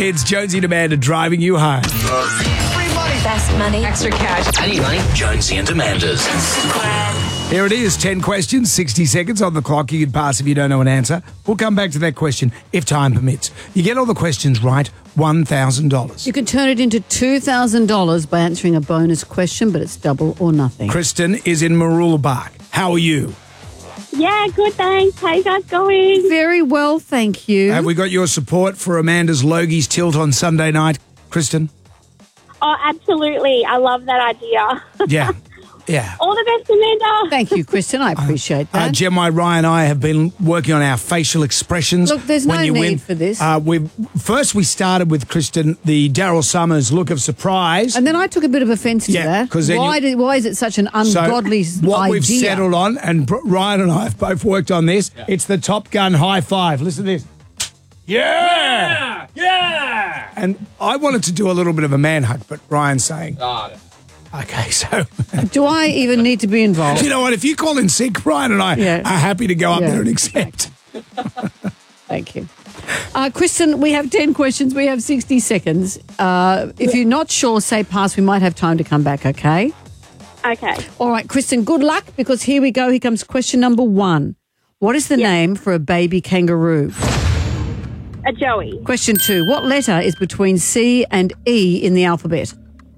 It's Jonesy and Amanda driving you home. Free money. Best money. Extra cash. I need money. Jonesy and Amanda's. Here it is, 10 questions, 60 seconds on the clock. You can pass if you don't know an answer. We'll come back to that question if time permits. You get all the questions right, $1,000. You can turn it into $2,000 by answering a bonus question, but it's double or nothing. Kristen is in Mooroolbark. How are you? Yeah, good, thanks. How you guys going? Very well, thank you. Have we got your support for Amanda's Logies tilt on Sunday night, Kristen? Oh, absolutely. I love that idea. Yeah. Yeah. All the best, Amanda. Thank you, Kristen. I appreciate that. Gemma, Ryan and I have been working on our facial expressions. Look, there's no need for this. We started with, Kristen, the Daryl Summers look of surprise. And then I took a bit of offence to that. Why is it such an ungodly what idea? We've settled on, and Ryan and I have both worked on this, it's the Top Gun high five. Listen to this. Yeah! Yeah! And I wanted to do a little bit of a man hug, but Ryan's saying... Okay, so... Do I even need to be involved? You know what? If you call in sick, Ryan and I are happy to go up there and accept. Thank you. Kristen, we have 10 questions. We have 60 seconds. If you're not sure, say pass. We might have time to come back, okay? Okay. All right, Kristen, good luck because here we go. Here comes question number 1. What is the name for a baby kangaroo? A Joey. Question 2. What letter is between C and E in the alphabet?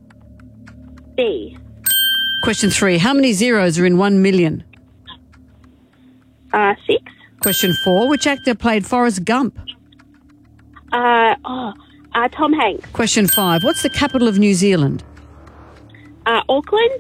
B. Question 3. How many zeros are in 1 million? 6. Question 4. Which actor played Forrest Gump? Tom Hanks. Question 5. What's the capital of New Zealand? Auckland.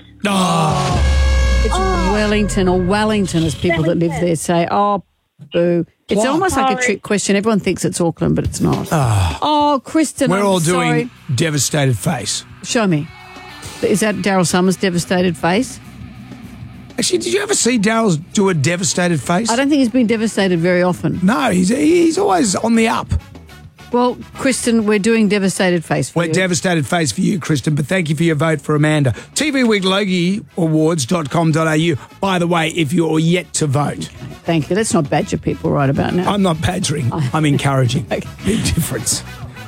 It's Wellington, or Wellington as people that live there say. Oh, boo. It's almost like a trick question. Everyone thinks it's Auckland, but it's not. Kristen, We're all doing sorry. devastated face. Show me. Is that Daryl Summers' devastated face? Actually, did you ever see Daryl do a devastated face? I don't think he's been devastated very often. No, he's always on the up. Well, Kristen, we're doing devastated face for you. We're devastated face for you, Kristen, but thank you for your vote for Amanda. TV Week Logie Awards.com.au. By the way, if you're yet to vote. Thank you. Let's not badger people right about now. I'm not badgering. I'm encouraging. Okay. Big difference.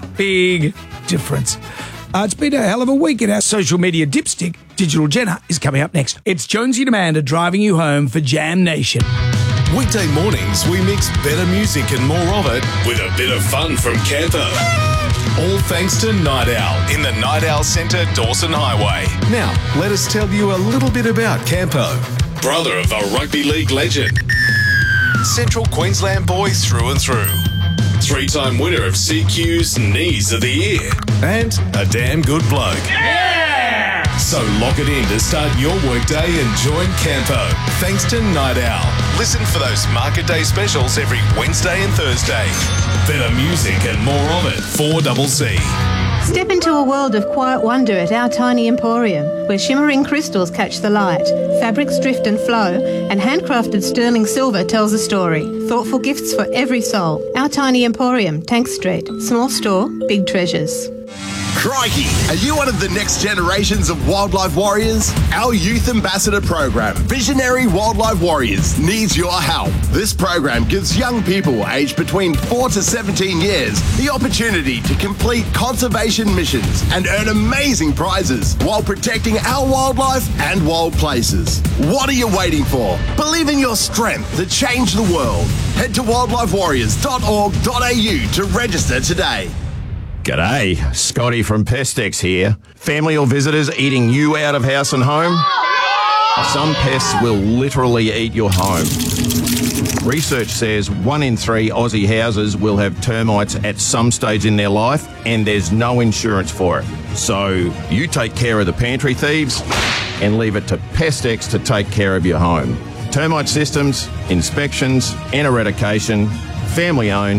Big difference. It's been a hell of a week in our social media dipstick. Digital Jenna is coming up next. It's Jonesy and Amanda driving you home for Jam Nation. Weekday mornings, we mix better music and more of it with a bit of fun from Campo. All thanks to Night Owl in the Night Owl Centre, Dawson Highway. Now, let us tell you a little bit about Campo. Brother of a rugby league legend. Central Queensland boy through and through. 3-time winner of CQ's Knees of the Year. And a damn good bloke. Yeah! So lock it in to start your workday and join Campo. Thanks to Night Owl. Listen for those Market Day specials every Wednesday and Thursday. Better music and more of it. 4CC. Step into a world of quiet wonder at Our Tiny Emporium, where shimmering crystals catch the light, fabrics drift and flow, and handcrafted sterling silver tells a story. Thoughtful gifts for every soul. Our Tiny Emporium, Tank Street. Small store, big treasures. Crikey! Are you one of the next generations of wildlife warriors? Our Youth Ambassador program, Visionary Wildlife Warriors, needs your help. This program gives young people aged between 4 to 17 years the opportunity to complete conservation missions and earn amazing prizes while protecting our wildlife and wild places. What are you waiting for? Believe in your strength to change the world. Head to wildlifewarriors.org.au to register today. G'day, Scotty from Pestex here. Family or visitors eating you out of house and home? Some pests will literally eat your home. Research says 1 in 3 Aussie houses will have termites at some stage in their life, and there's no insurance for it. So you take care of the pantry thieves and leave it to Pestex to take care of your home. Termite systems, inspections and eradication. Family owned.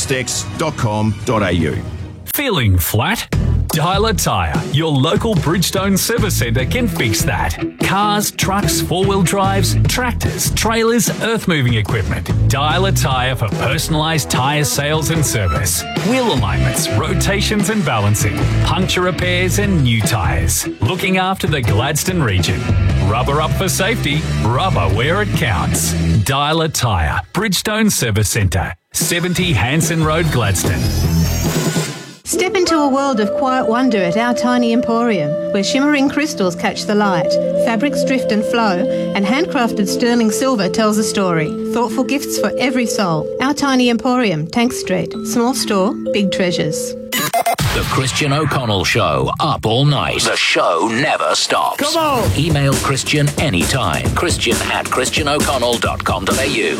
Pestex.com.au. Feeling flat? Dialer Tyre, your local Bridgestone service centre can fix that. Cars, trucks, four-wheel drives, tractors, trailers, earth-moving equipment. Dialer Tyre for personalised tyre sales and service. Wheel alignments, rotations and balancing, puncture repairs and new tyres. Looking after the Gladstone region. Rubber up for safety, rubber where it counts. Dialer Tyre, Bridgestone Service Centre, 70 Hanson Road, Gladstone. Step into a world of quiet wonder at our tiny emporium, where shimmering crystals catch the light, fabrics drift and flow, and handcrafted sterling silver tells a story. Thoughtful gifts for every soul. Our tiny emporium, Tank Street. Small store, big treasures. The Christian O'Connell Show, up all night. The show never stops. Come on. Email Christian anytime. Christian@christianoconnell.com.au.